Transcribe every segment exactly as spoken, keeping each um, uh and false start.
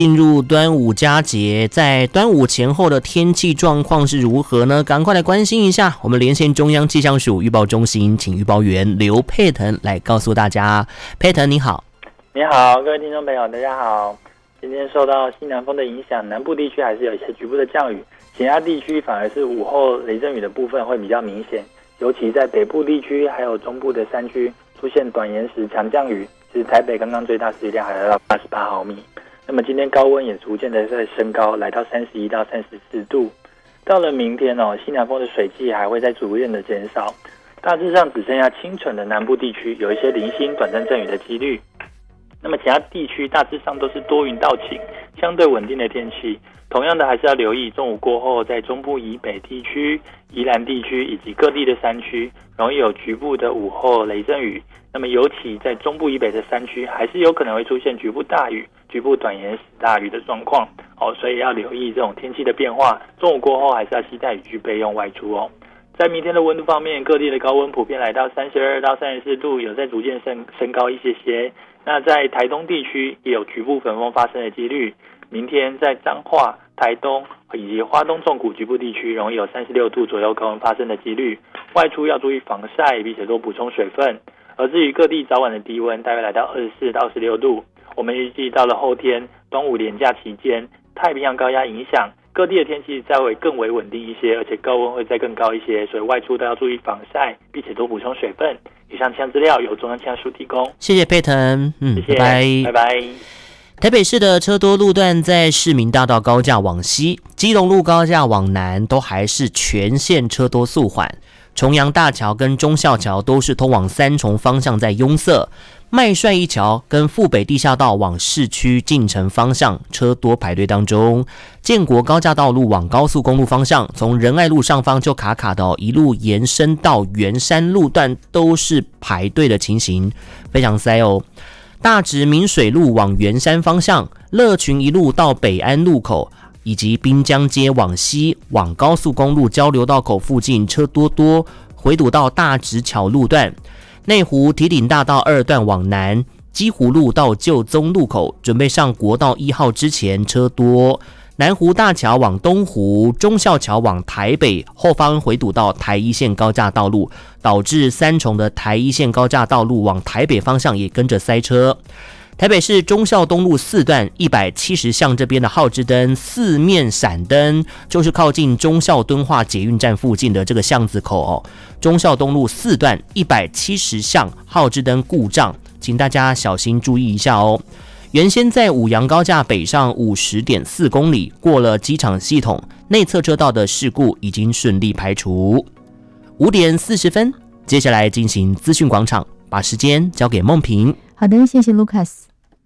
进入端午佳节，在端午前后的天气状况是如何呢？赶快来关心一下。我们连线中央气象署预报中心，请预报员刘佩腾来告诉大家。佩腾你好。 你好，各位听众朋友，大家好。今天受到西南风的影响，南部地区还是有一些局部的降雨，其他地区反而是午后雷阵雨的部分会比较明显，尤其在北部地区还有中部的山区出现短延时强降雨。其实台北刚刚最大时雨量还来到八十八毫米。那么今天高温也逐渐的在升高，来到三十一到三十四度。到了明天哦，西南风的水汽还会在逐渐的减少，大致上只剩下清晨的南部地区有一些零星短暂阵雨的几率。那么其他地区大致上都是多云到晴，相对稳定的天气。同样的还是要留意中午过后，在中部以北地区、宜兰地区以及各地的山区，容易有局部的午后雷阵雨。那么尤其在中部以北的山区，还是有可能会出现局部大雨、局部短延时大雨的状况。哦，所以要留意这种天气的变化。中午过后还是要携带雨具备用外出哦。在明天的温度方面，各地的高温普遍来到三十二到三十四度，有在逐渐升升高一些些。那在台东地区也有局部焚风发生的几率。明天在彰化、台东以及花东纵谷局部地区，容易有三十六度左右高温发生的几率。外出要注意防晒，并且多补充水分。而至于各地早晚的低温，大约来到二十四到二十六度。我们预计到了后天端午连假期间，太平洋高压影响，各地的天气再会更为稳定一些，而且高温会再更高一些，所以外出都要注意防晒，并且多补充水分。以上气象资料由中央气象署提供。 谢谢佩腾，嗯， 谢谢， 拜拜， 拜拜。 台北市的车多路段在市民大道高架往西、基隆路高架往南都还是全线车多速缓。重阳大桥跟忠孝桥都是通往三重方向在拥塞，麦帅一桥跟富北地下道往市区进城方向车多排队当中。建国高架道路往高速公路方向，从仁爱路上方就卡卡的、哦、一路延伸到圆山路段都是排队的情形，非常塞哦。大直明水路往圆山方向，乐群一路到北安路口，以及滨江街往西往高速公路交流道口附近车多多，回堵到大直桥路段。内湖堤顶大道二段往南，基湖路到旧宗路口，准备上国道一号之前车多。南湖大桥往东湖，忠孝桥往台北，后方回堵到台一线高架道路，导致三重的台一线高架道路往台北方向也跟着塞车。台北市忠孝东路四段一百七十巷这边的号志灯四面闪灯，就是靠近忠孝敦化捷运站附近的这个巷子口哦。忠孝东路四段一百七十巷号志灯故障，请大家小心注意一下哦。原先在五杨高架北上 五十点四公里，过了机场系统内侧车道的事故已经顺利排除。五点四十分，接下来进行资讯广场，把时间交给梦萍。 好的，谢谢 Lucas。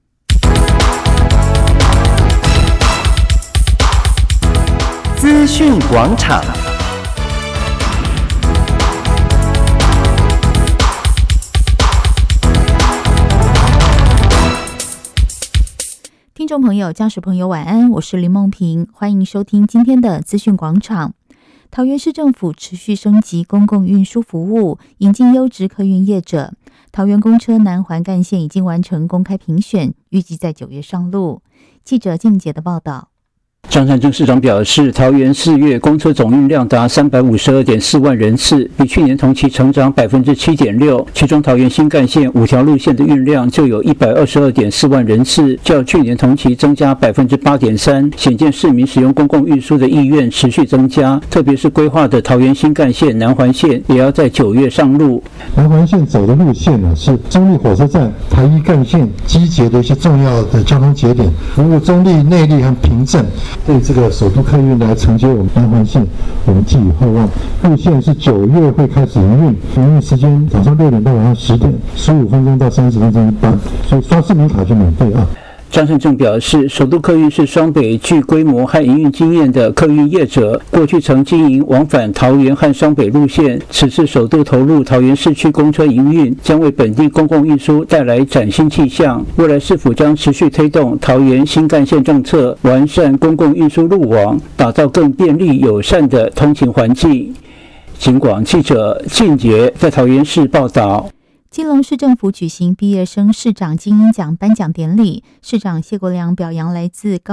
资讯广场。 听众朋友、家属朋友晚安，我是林梦萍，欢迎收听今天的资讯广场。桃园市政府持续升级公共运输服务，引进优质客运业者。桃园公车南环干线已经完成公开评选，预计在九月上路。记者静杰的报道。 张善政市长表示，桃园四月公车总运量达三百五十二点四万人次，比去年同期成长百分之七点六。其中桃园新干线五条路线的运量就有一百二十二点四万人次，较去年同期增加百分之八点三，显见市民使用公共运输的意愿持续增加。特别是规划的桃园新干线南环线也要在九月上路。 南环线走的路线呢，是中立火车站、台一干线集结的一些重要的交通节点，服务中立、内坜和平镇。对这个首都客运来承接我们南环线，我们寄予厚望。路线是九月会开始营运，营运时间早上六点到晚上十点，十五分钟到三十分钟一班，所以刷市民卡就免费啊。 张善政表示，首都客运是双北具规模和营运经验的客运业者，过去曾经营往返桃园和双北路线，此次首度投入桃园市区公车营运，将为本地公共运输带来崭新气象。未来市府将持续推动桃园新干线政策，完善公共运输路网，打造更便利友善的通勤环境。警广记者静杰在桃园市报道。 基隆市政府举行毕业生市长精英奖颁奖典礼，市长谢国良表扬来自高